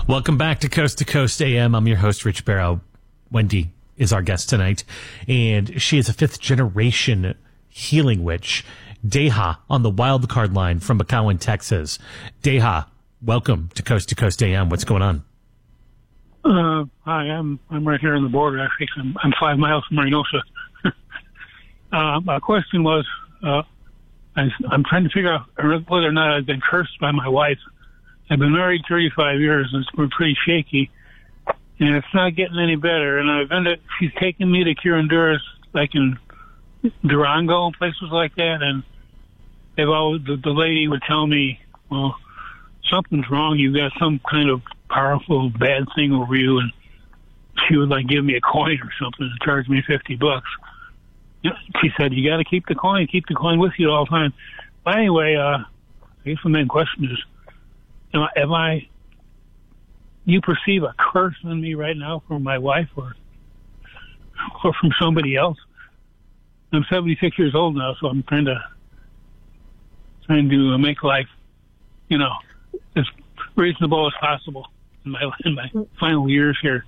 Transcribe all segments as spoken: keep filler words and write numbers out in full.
Welcome back to Coast to Coast A M. I'm your host, Rich Barrow. Wendy is our guest tonight, and she is a fifth-generation healing witch. Deha on the wild card line from McAllen, Texas. Deha, welcome to Coast to Coast A M. What's going on? Uh, hi, I'm I'm right here on the border. Actually, I'm, I'm five miles from Reynosa. uh, my question was, uh, I, I'm trying to figure out whether or not I've been cursed by my wife. I've been married thirty-five years, and it's been pretty shaky, and it's not getting any better. And I've ended, she's taken me to curanderos, like in Durango and places like that, and they've always, the, the lady would tell me, well, something's wrong. You've got some kind of powerful bad thing over you, and she would like give me a coin or something and charge me fifty bucks. She said, you got to keep the coin, keep the coin with you all the time. But anyway, uh, I guess the main question is, am I, am I, you perceive a curse on me right now from my wife or, or from somebody else? I'm seventy-six years old now, so I'm trying to, trying to make life, you know, as reasonable as possible in my in my final years here.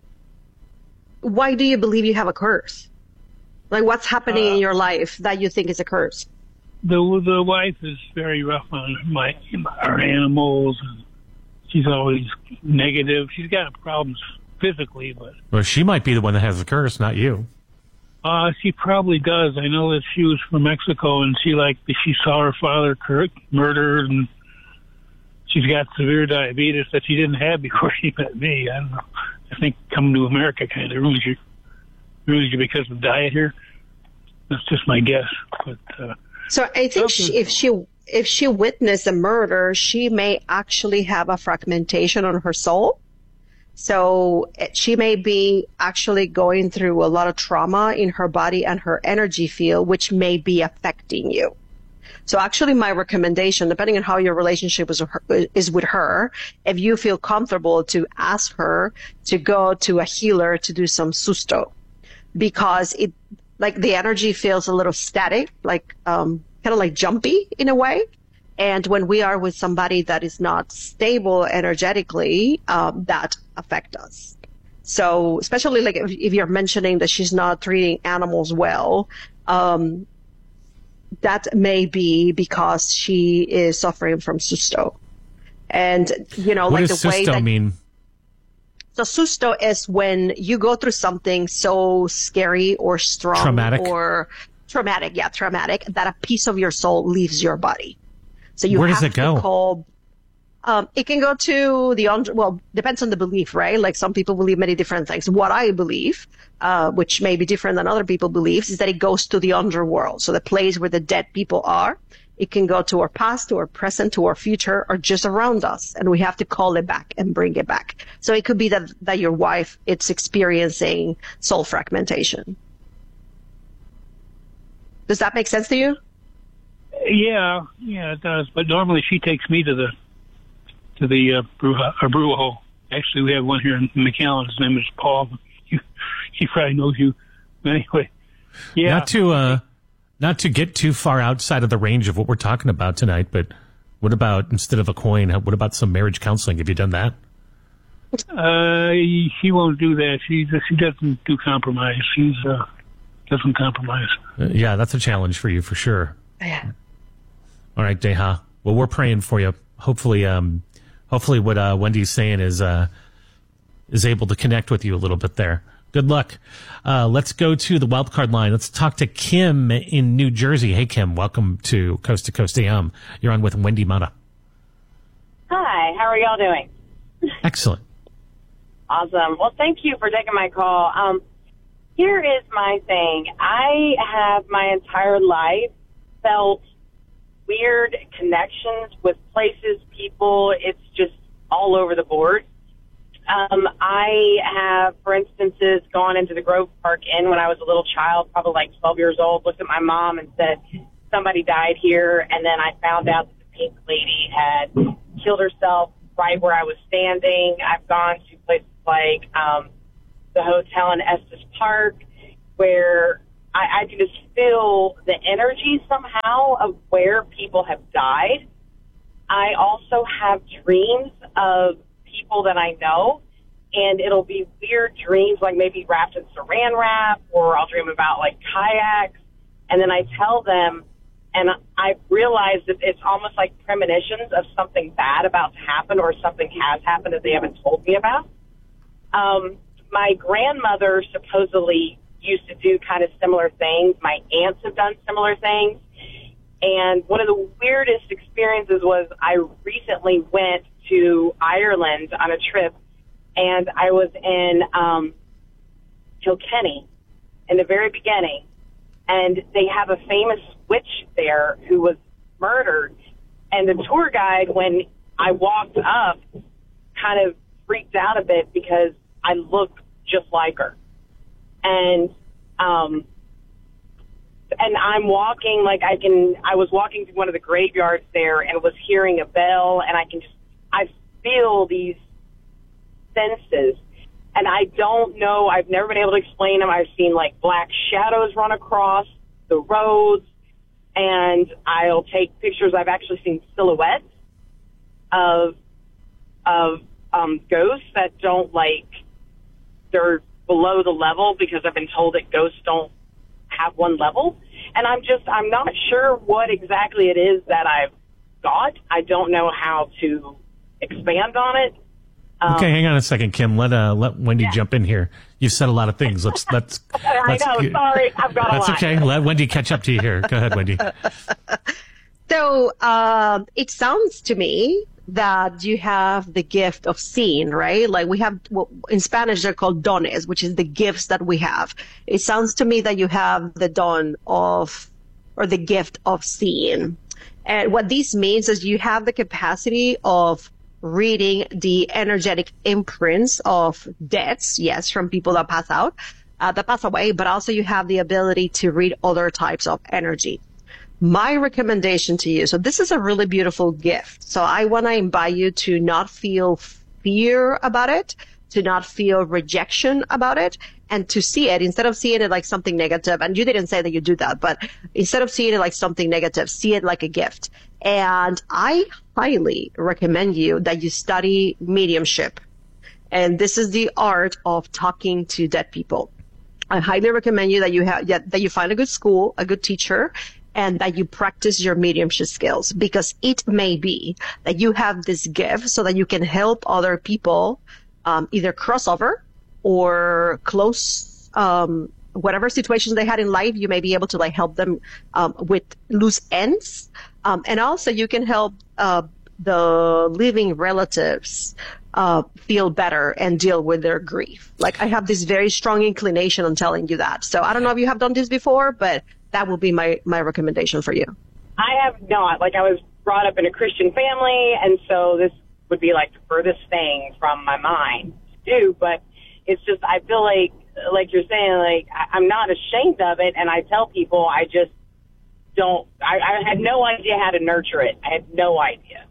Why do you believe you have a curse? Like, what's happening uh, in your life that you think is a curse? The the wife is very rough on my our animals, and she's always negative. She's got problems physically, but well, she might be the one that has the curse, not you. Uh, she probably does. I know that she was from Mexico, and she like she saw her father murdered, and she's got severe diabetes that she didn't have before she met me. I don't know. I think coming to America kind of ruins you, ruins you because of diet here. That's just my guess. But uh, so I think she, if she if she witnessed a murder, she may actually have a fragmentation on her soul. So she may be actually going through a lot of trauma in her body and her energy field, which may be affecting you. So actually my recommendation, depending on how your relationship is with her, is with her, if you feel comfortable to ask her to go to a healer to do some susto, because it, like the energy feels a little static, like, um, kind of like jumpy in a way. And when we are with somebody that is not stable energetically, um, that affect us. So especially like if, if you're mentioning that she's not treating animals well, um, that may be because she is suffering from susto. And, you know, what like does the way susto that, mean? So susto is when you go through something so scary or strong Traumatic. or traumatic, yeah, traumatic, that a piece of your soul leaves your body. So you Where have does it to go? call, um, it can go to the, under, well, depends on the belief, right? Like some people believe many different things. What I believe, uh, which may be different than other people beliefs, is that it goes to the underworld. So the place where the dead people are. It can go to our past, to our present, to our future, or just around us. And we have to call it back and bring it back. So it could be that, that your wife, it's experiencing soul fragmentation. Does that make sense to you? yeah, yeah, it does. But normally she takes me to the to the uh, brew, uh, brew hole. Actually, we have one here in McAllen. His name is Paul. He, he probably knows you. But anyway, yeah. Not to uh, not to get too far outside of the range of what we're talking about tonight, but what about instead of a coin? What about some marriage counseling? Have you done that? Uh, she won't do that. She she doesn't do compromise. She's uh, doesn't compromise. Uh, yeah, that's a challenge for you for sure. Yeah. All right, Deha. Well, we're praying for you. Hopefully, um, hopefully, what uh, Wendy's saying is uh, is able to connect with you a little bit there. Good luck. Uh, let's go to the wildcard line. Let's talk to Kim in New Jersey. Hey, Kim, welcome to Coast to Coast A M. You're on with Wendy Mata. Hi, how are y'all doing? Excellent. Awesome. Well, thank you for taking my call. Um, here is my thing. I have my entire life felt weird connections with places, people. It's just all over the board. Um, I have, for instances, gone into the Grove Park Inn when I was a little child, probably like twelve years old, looked at my mom and said, somebody died here. And then I found out that the pink lady had killed herself right where I was standing. I've gone to places like um, the hotel in Estes Park where I, I can just feel the energy somehow of where people have died. I also have dreams of people that I know, and it'll be weird dreams, like maybe wrapped in saran wrap, or I'll dream about like kayaks, and then I tell them, and I realize that it's almost like premonitions of something bad about to happen or something has happened that they haven't told me about. Um, my grandmother supposedly used to do kind of similar things. My aunts have done similar things. And one of the weirdest experiences was I recently went to Ireland on a trip, and I was in um, Kilkenny in the very beginning, and they have a famous witch there who was murdered. And the tour guide, when I walked up, kind of freaked out a bit because I looked just like her. And um And I'm walking, like I can, I was walking through one of the graveyards there and was hearing a bell, and I can just, I feel these senses. And I don't know, I've never been able to explain them. I've seen like black shadows run across the roads, and I'll take pictures. I've actually seen silhouettes of, of, um, ghosts that don't like, they're below the level because I've been told that ghosts don't have one level. And I'm just, I'm not sure what exactly it is that I've got. I don't know how to expand on it. Um, okay, hang on a second, Kim. Let uh, let Wendy yeah. jump in here. You've said a lot of things. Let's let's. I let's, know. Sorry, I've got a That's lot. okay. Let Wendy catch up to you here. Go ahead, Wendy. So um, it sounds to me that you have the gift of seeing, right? Like we have, well, in Spanish, they're called dones, which is the gifts that we have. It sounds to me that you have the don of, or the gift of seeing. And what this means is you have the capacity of reading the energetic imprints of deaths, yes, from people that pass out, uh, that pass away, but also you have the ability to read other types of energy. My recommendation to you, so this is a really beautiful gift. So I want to invite you to not feel fear about it, to not feel rejection about it, and to see it, instead of seeing it like something negative, and you didn't say that you do that, but instead of seeing it like something negative, see it like a gift. And I highly recommend you that you study mediumship. And this is the art of talking to dead people. I highly recommend you that you have, that you find a good school, a good teacher, and that you practice your mediumship skills, because it may be that you have this gift so that you can help other people um, either cross over or close um, whatever situations they had in life. You may be able to like help them um, with loose ends, um, and also you can help uh, the living relatives uh, feel better and deal with their grief. Like I have this very strong inclination on telling you that. So I don't know if you have done this before, but that will be my, my recommendation for you. I have not. Like, I was brought up in a Christian family, and so this would be, like, the furthest thing from my mind to do. But it's just, I feel like, like you're saying, like, I, I'm not ashamed of it, and I tell people I just don't, I, I had no idea how to nurture it. I had no idea.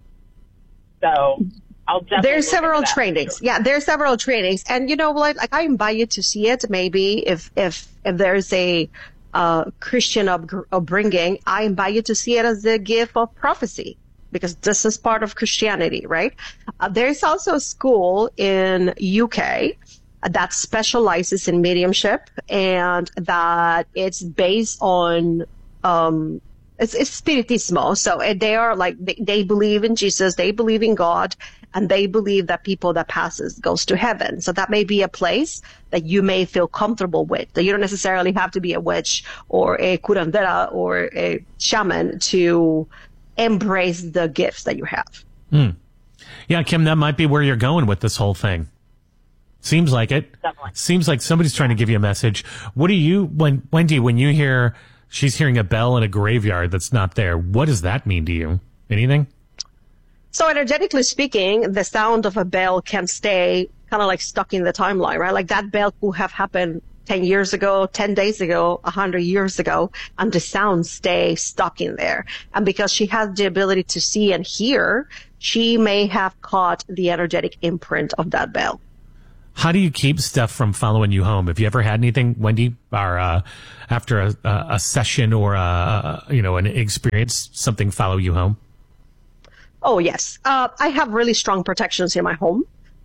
So I'll definitely There's several trainings. Sure. Yeah, there's several trainings. And, you know, like, like I invite you to see it, maybe if, if, if there's a, Uh, Christian up, upbringing, I invite you to see it as the gift of prophecy, because this is part of Christianity, right? Uh, there is also a school in U K that specializes in mediumship, and that it's based on um, it's, it's spiritismo. So they are like they, they believe in Jesus, they believe in God, and they believe that people that passes goes to heaven. So that may be a place that you may feel comfortable with. That you don't necessarily have to be a witch or a curandera or a shaman to embrace the gifts that you have. Mm. Yeah, Kim, that might be where you're going with this whole thing. Seems like it. Definitely. Seems like somebody's trying to give you a message. What do you, when Wendy, when you hear she's hearing a bell in a graveyard that's not there, what does that mean to you? Anything? So energetically speaking, the sound of a bell can stay kind of like stuck in the timeline, right? Like that bell could have happened ten years ago, ten days ago, one hundred years ago, and the sound stay stuck in there. And because she has the ability to see and hear, she may have caught the energetic imprint of that bell. How do you keep stuff from following you home? Have you ever had anything, Wendy, or uh, after a, a session or a, you know, an experience, something follow you home? Oh, yes. Uh, I have really strong protections in my home.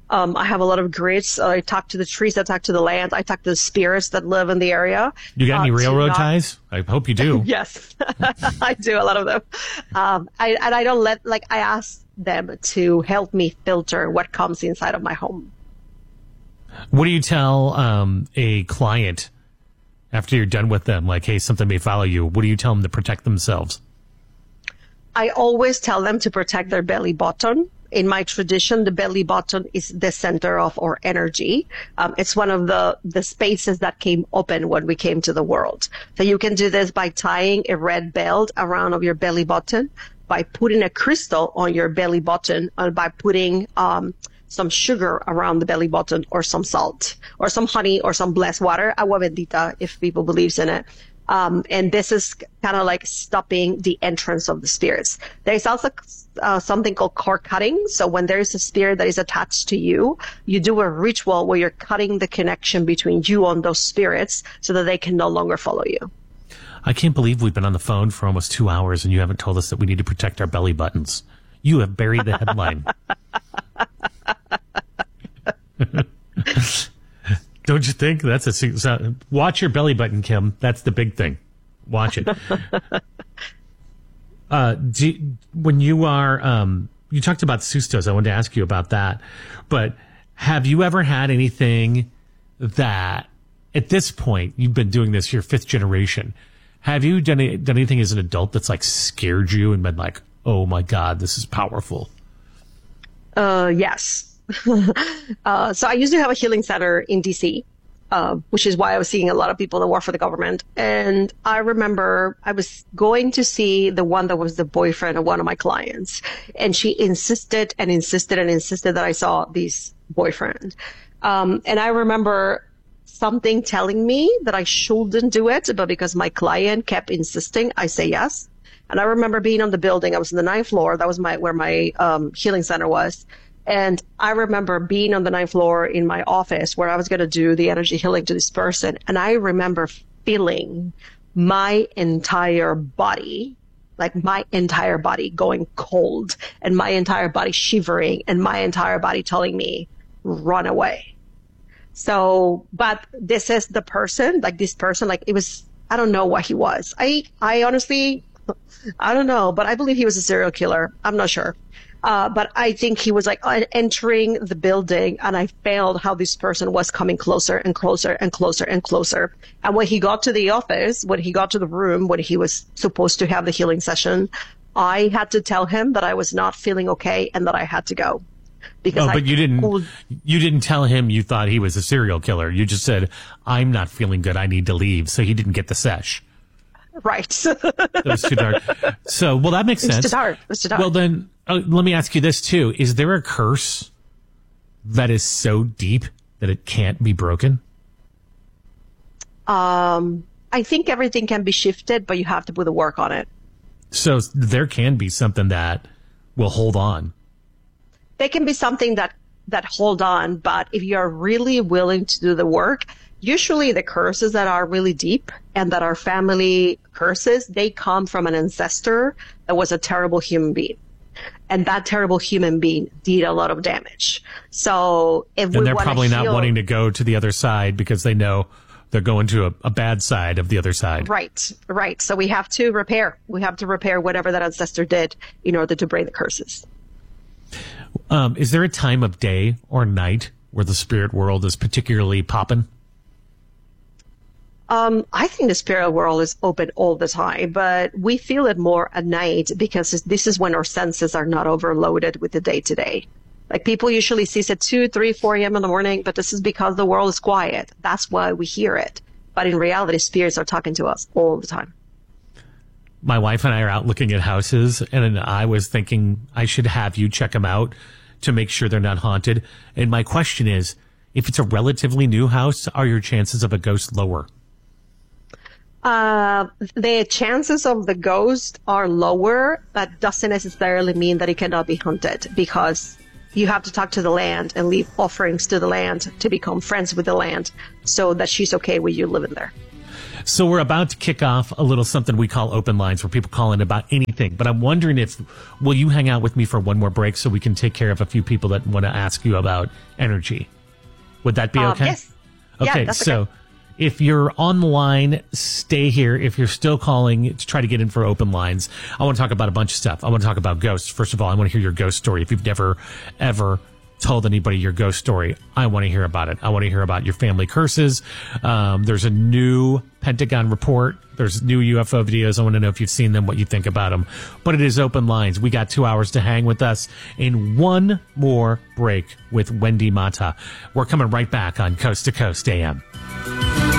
Um, I have a lot of grits. I talk to the trees. I talk to the land. I talk to the spirits that live in the area. You got any uh, railroad not- ties? I hope you do. Yes, I do. A lot of them. Um, I, and I don't let, like, I ask them to help me filter what comes inside of my home. What do you tell um, a client after you're done with them? Like, hey, something may follow you. What do you tell them to protect themselves? I always tell them to protect their belly button. In my tradition, the belly button is the center of our energy. Um, it's one of the, the spaces that came open when we came to the world. So you can do this by tying a red belt around of your belly button, by putting a crystal on your belly button, or by putting um, some sugar around the belly button, or some salt, or some honey, or some blessed water, agua bendita, if people believes in it. Um, and this is kind of like stopping the entrance of the spirits. There's also uh, something called cord cutting. So when there is a spirit that is attached to you, you do a ritual where you're cutting the connection between you and those spirits so that they can no longer follow you. I can't believe we've been on the phone for almost two hours and you haven't told us that we need to protect our belly buttons. You have buried the headline. Don't you think? That's a so, watch your belly button, Kim. That's the big thing. Watch it. uh, do, when you are, um, you talked about sustos. I wanted to ask you about that. But have you ever had anything that, at this point, you've been doing this your fifth generation? Have you done, done anything as an adult that's like scared you and been like, oh my God, this is powerful? Uh, yes. uh, so I used to have a healing center in D C, uh, which is why I was seeing a lot of people that work for the government. And I remember I was going to see the one that was the boyfriend of one of my clients. And she insisted and insisted and insisted that I saw this boyfriend. Um, and I remember something telling me that I shouldn't do it, but because my client kept insisting, I say yes. And I remember being on the building. I was on the ninth floor. That was my where my um, healing center was. And I remember being on the ninth floor in my office where I was going to do the energy healing to this person. And I remember feeling my entire body, like my entire body going cold and my entire body shivering and my entire body telling me, run away. So, but this is the person, like this person, like it was, I don't know what he was. I, I honestly, I don't know, but I believe he was a serial killer. I'm not sure. Uh, but I think he was like entering the building and I felt how this person was coming closer and closer and closer and closer. And when he got to the office, when he got to the room, when he was supposed to have the healing session, I had to tell him that I was not feeling okay and that I had to go. Because oh, but I you didn't, pulled... you didn't tell him you thought he was a serial killer. You just said, I'm not feeling good. I need to leave. So he didn't get the sesh. Right. It was too dark. So, well, that makes sense. It's too dark. It's too dark. Well, then, uh, let me ask you this, too. Is there a curse that is so deep that it can't be broken? Um, I think everything can be shifted, but you have to put the work on it. So there can be something that will hold on. There can be something that, that hold on, but if you're really willing to do the work, usually the curses that are really deep and that are family curses, they come from an ancestor that was a terrible human being. And that terrible human being did a lot of damage. So if we And they're want probably to not heal, wanting to go to the other side because they know they're going to a, a bad side of the other side. Right, right. So we have to repair. We have to repair whatever that ancestor did in order to break the curses. Um, is there a time of day or night where the spirit world is particularly popping? Um, I think the spirit world is open all the time, but we feel it more at night because this is when our senses are not overloaded with the day to day. Like people usually see it at two, three, four a.m. in the morning, but this is because the world is quiet. That's why we hear it. But in reality, spirits are talking to us all the time. My wife and I are out looking at houses, and I was thinking I should have you check them out to make sure they're not haunted. And my question is, if it's a relatively new house, are your chances of a ghost lower? Uh, the chances of the ghost are lower. That doesn't necessarily mean that it cannot be hunted, because you have to talk to the land and leave offerings to the land to become friends with the land so that she's okay with you living there. So we're about to kick off a little something we call open lines where people call in about anything. But I'm wondering if, will you hang out with me for one more break so we can take care of a few people that want to ask you about energy? Would that be Um, okay? yes. Okay, Yeah, that's so okay. if you're on the line, stay here. If you're still calling to try to get in for open lines, I want to talk about a bunch of stuff. I want to talk about ghosts. First of all, I want to hear your ghost story. If you've never, ever told anybody your ghost story, I want to hear about it. I want to hear about your family curses. Um, there's a new Pentagon report. There's new U F O videos. I want to know if you've seen them, what you think about them. But it is open lines. We got two hours to hang with us in one more break with Wendy Mata. We're coming right back on Coast to Coast A M.